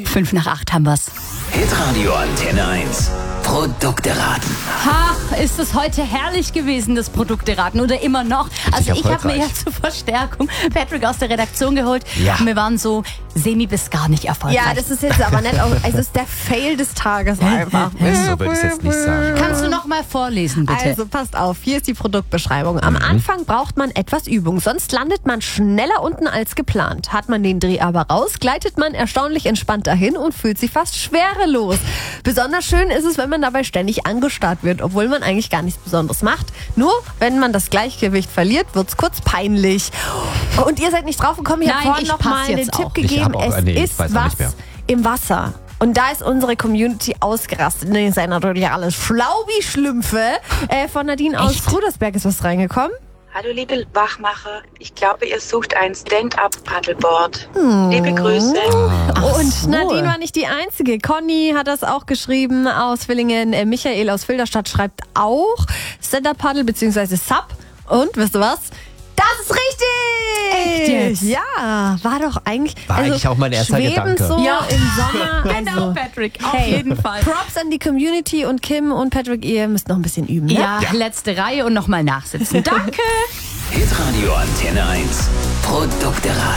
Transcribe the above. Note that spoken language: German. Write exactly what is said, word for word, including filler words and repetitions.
Fünf nach acht haben wir's. Hitradio Antenne eins. Produkte raten. Ha, ist es heute herrlich gewesen, das Produkte raten oder immer noch? Also ich habe mir ja erfolgreich. zur Verstärkung Patrick aus der Redaktion geholt. Ja. Und wir waren so semi bis gar nicht erfolgreich. Ja, das ist jetzt aber nicht auch, also ist der Fail des Tages einfach. So würde ich es jetzt nicht sagen. Kannst du noch mal vorlesen, bitte? Also passt auf, hier ist die Produktbeschreibung. Am Anfang braucht man etwas Übung, sonst landet man schneller unten als geplant. Hat man den Dreh aber raus, gleitet man erstaunlich entspannt dahin und fühlt sich fast schwerelos. Besonders schön ist es, wenn man dabei ständig angestarrt wird, obwohl man eigentlich gar nichts Besonderes macht. Nur, wenn man das Gleichgewicht verliert, wird's kurz peinlich. Und ihr seid nicht drauf gekommen, ich habe Nein, vorhin ich noch pass mal einen jetzt Tipp auch. Ich gegeben. hab auch- Es nee, ich ist weiß auch was nicht mehr. im Wasser. Und da ist unsere Community ausgerastet. Nee, ist ja natürlich alles schlau wie Schlümpfe. Äh, von Nadine aus Echt? Rudersberg ist was reingekommen. Hallo liebe Wachmacher, ich glaube, ihr sucht ein Stand-up-Paddleboard. Liebe Grüße. Und so. Nadine war nicht die Einzige. Conny hat das auch geschrieben aus Villingen. Äh, Michael aus Filderstadt schreibt auch Stand-up-Paddle bzw. Sub. Und, wisst ihr was? Das ist richtig! Echt jetzt? Ja, war doch eigentlich... War eigentlich auch mein erster schweben Gedanke. so Ja. im Sommer. Genau, Also, Patrick, auf hey, jeden Fall. Props an die Community und Kim und Patrick, ihr müsst noch ein bisschen üben, ne? Ja, letzte Reihe und noch mal nachsitzen. Danke! Hitradio Antenne eins. Produkte raten.